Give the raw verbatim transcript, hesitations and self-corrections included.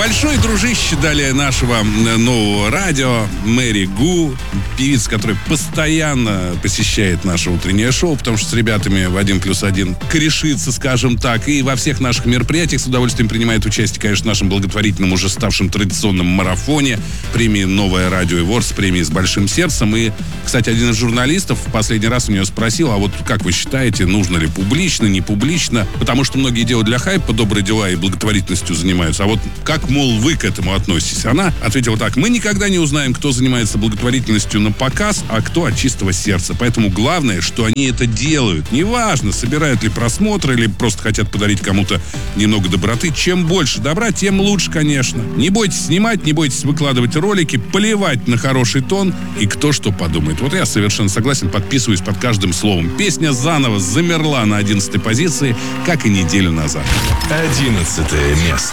Большой дружище далее нашего нового радио Мэри Гу, певица, которая постоянно посещает наше утреннее шоу, потому что с ребятами в один плюс один корешится, скажем так, и во всех наших мероприятиях с удовольствием принимает участие, конечно, в нашем благотворительном, уже ставшем традиционном марафоне, премии «Новое радио Awards», премии «С большим сердцем». И, кстати, один из журналистов в последний раз у нее спросил, а вот как вы считаете, нужно ли публично, не публично? Потому что многие делают для хайпа, добрые дела и благотворительностью занимаются. А вот как, мол, вы к этому относитесь? Она ответила так: мы никогда не узнаем, кто занимается благотворительностью на показ, а кто от чистого сердца. Поэтому главное, что они это делают. Неважно, собирают ли просмотры или просто хотят подарить кому-то немного доброты. Чем больше добра, тем лучше, конечно. Не бойтесь снимать, не бойтесь выкладывать ролики, поливать на хороший тон, и кто что подумает. Вот я совершенно согласен, подписываюсь под каждым словом. Песня заново замерла на одиннадцатой позиции, как и неделю назад. Одиннадцатое место.